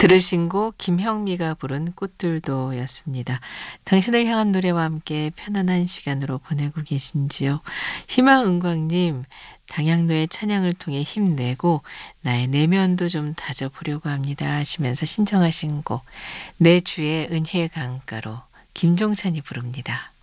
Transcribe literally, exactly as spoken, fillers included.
들으신 곡 김형미가 부른 꽃들도 였습니다. 당신을 향한 노래와 함께 편안한 시간으로 보내고 계신지요? 희망은광님, 당양로의 찬양을 통해 힘내고 나의 내면도 좀 다져보려고 합니다 하시면서 신청하신 곡 내 주의 은혜 강가로 김종찬이 부릅니다.